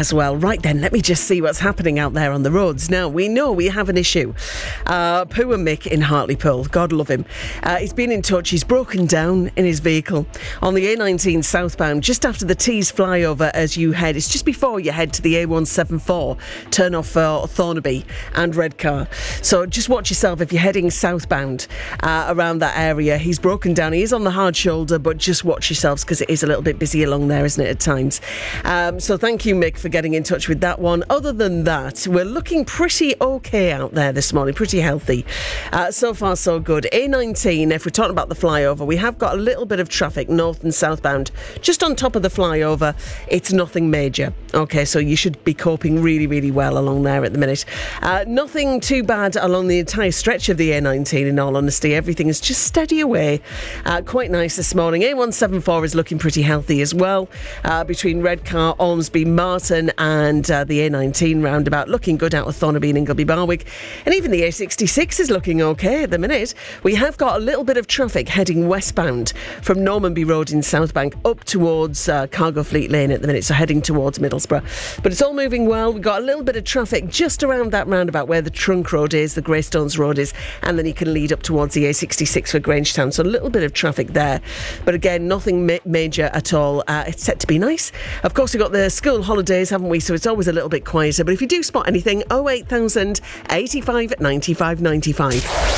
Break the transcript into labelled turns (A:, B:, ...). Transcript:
A: as well. Right then, let me just see what's happening out there on the roads. Now, we know we have an issue. Poor Mick in Hartlepool, God love him. He's been in touch. He's broken down in his vehicle on the A19 southbound, just after the Tees flyover as you head. It's just before you head to the A174, turn off Thornaby and Redcar. So just watch yourself if you're heading southbound around that area. He's broken down. He is on the hard shoulder, but just watch yourselves because it is a little bit busy along there, isn't it, at times? So thank you, Mick, for getting in touch with that one. Other than that, we're looking pretty okay out there this morning, pretty healthy. So far, so good. A19, if we're talking about the flyover, we have got a little bit of traffic north and southbound. Just on top of the flyover, it's nothing major. Okay, so you should be coping really, really well along there at the minute. Nothing too bad along the entire stretch of the A19, in all honesty. Everything is just steady away. Quite nice this morning. A174 is looking pretty healthy as well. Between Redcar, Ormsby, Martin and the A19 roundabout, looking good out of Thornaby and Ingleby Barwick. And even the A66 is looking okay at the minute. We have got a little bit of traffic heading westbound from Normanby Road in Southbank up towards Cargo Fleet Lane at the minute, so heading towards Middlesbrough. But it's all moving well. We've got a little bit of traffic just around that roundabout where the Trunk Road is, the Greystones Road is, and then you can lead up towards the A66 for Grangetown. So a little bit of traffic there. But again, nothing major at all. It's set to be nice. Of course, we've got the school holidays, haven't we? So it's always a little bit quieter. But if you do spot anything, 08000 85 95 95.